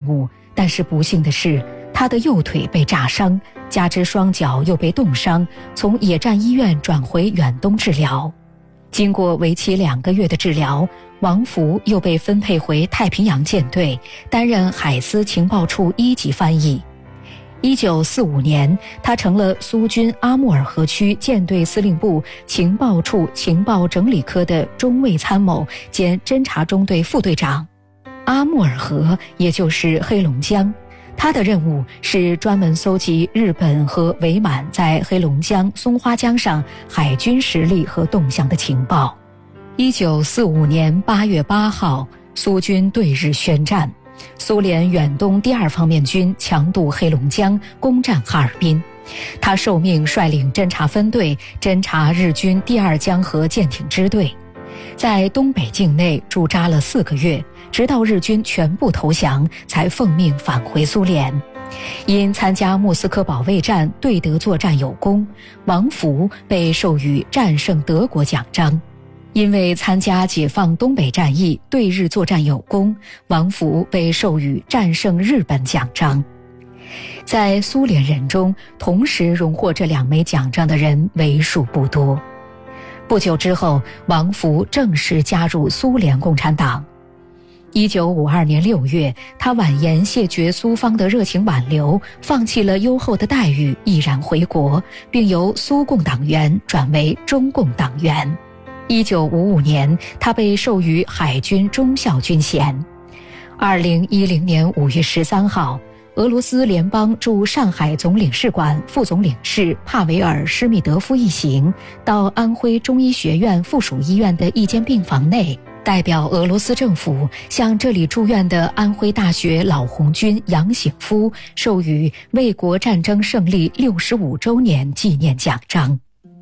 务，但是不幸的是，他的右腿被炸伤，加之双脚又被冻伤，从野战医院转回远东治疗。经过为期2个月的治疗，王福又被分配回太平洋舰队，担任海司情报处1级翻译。1945年，他成了苏军阿穆尔河区舰队司令部情报处情报整理科的中尉参谋兼侦察中队副队长。阿穆尔河也就是黑龙江，他的任务是专门搜集日本和伪满在黑龙江、松花江上海军实力和动向的情报。1945年8月8号，苏军对日宣战，苏联远东第2方面军强渡黑龙江，攻占哈尔滨。他受命率领侦察分队侦察日军第2江河舰艇支队，在东北境内驻扎了4个月，直到日军全部投降，才奉命返回苏联。因参加莫斯科保卫战对德作战有功，王福被授予战胜德国奖章。因为参加解放东北战役对日作战有功，王福被授予战胜日本奖章。在苏联人中，同时荣获这2枚奖章的人为数不多。不久之后，王福正式加入苏联共产党。1952年6月，他婉言谢绝苏方的热情挽留，放弃了优厚的待遇，毅然回国，并由苏共党员转为中共党员。1955年，他被授予海军中校军衔。2010年5月13号，俄罗斯联邦驻上海总领事馆副总领事帕维尔·施密德夫一行到安徽中医学院附属医院的一间病房内，代表俄罗斯政府向这里住院的安徽大学老红军杨醒夫授予卫国战争胜利65周年纪念奖章。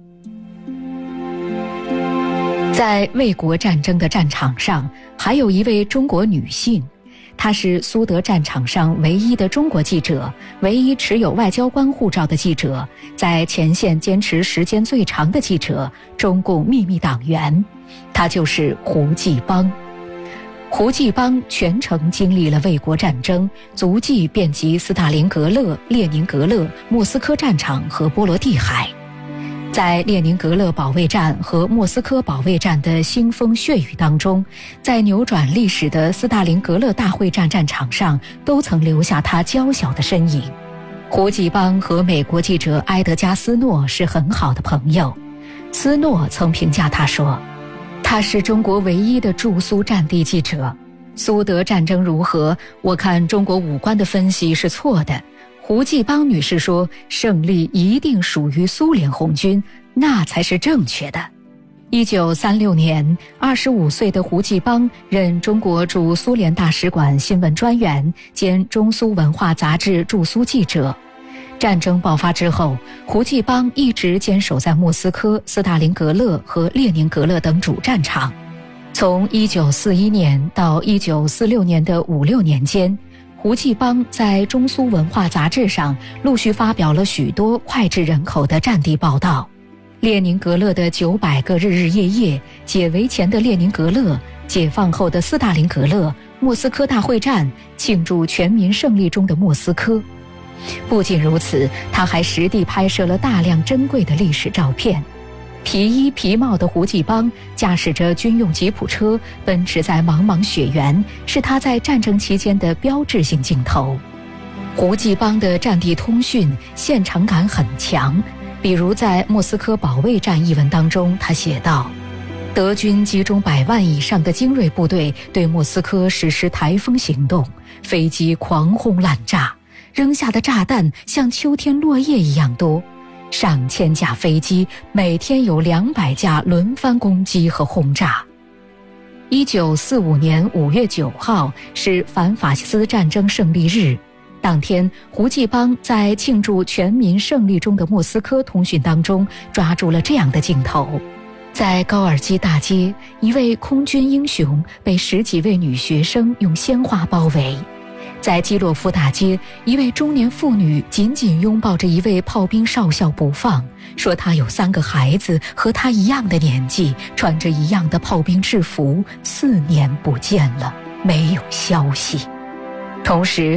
在卫国战争的战场上，还有一位中国女性，她是苏德战场上唯一的中国记者，唯一持有外交官护照的记者，在前线坚持时间最长的记者，中共秘密党员，她就是胡继邦。胡继邦全程经历了卫国战争，足迹遍及斯大林格勒、列宁格勒、莫斯科战场和波罗的海。在列宁格勒保卫战和莫斯科保卫战的腥风血雨当中，在扭转历史的斯大林格勒大会战战场上，都曾留下他娇小的身影。胡继邦和美国记者埃德加·斯诺是很好的朋友。斯诺曾评价他说，他是中国唯一的驻苏战地记者。苏德战争如何，我看中国武官的分析是错的。胡继邦女士说，胜利一定属于苏联红军，那才是正确的。1936年，25岁的胡继邦任中国驻苏联大使馆新闻专员兼中苏文化杂志驻苏记者。战争爆发之后，胡继邦一直坚守在莫斯科、斯大林格勒和列宁格勒等主战场。从1941年到1946年的5-6年间，胡继邦在中苏文化杂志上陆续发表了许多脍炙人口的战地报道。列宁格勒的900个日日夜夜，解围前的列宁格勒，解放后的斯大林格勒，莫斯科大会战，庆祝全民胜利中的莫斯科。不仅如此，他还实地拍摄了大量珍贵的历史照片。皮衣皮帽的胡继邦驾驶着军用吉普车奔驰在茫茫雪原，是他在战争期间的标志性镜头。胡继邦的战地通讯现场感很强，比如在莫斯科保卫战一文当中，他写道，德军集中100万以上的精锐部队对莫斯科实施台风行动，飞机狂轰滥炸，扔下的炸弹像秋天落叶一样多，上千架飞机，每天有200架轮番攻击和轰炸。1945年5月9号是反法西斯战争胜利日，当天胡继邦在庆祝全民胜利中的莫斯科通讯当中抓住了这样的镜头。在高尔基大街，一位空军英雄被10几位女学生用鲜花包围。在基洛夫大街，一位中年妇女紧紧拥抱着一位炮兵少校不放，说他有3个孩子，和他一样的年纪，穿着一样的炮兵制服，4年不见了，没有消息。同时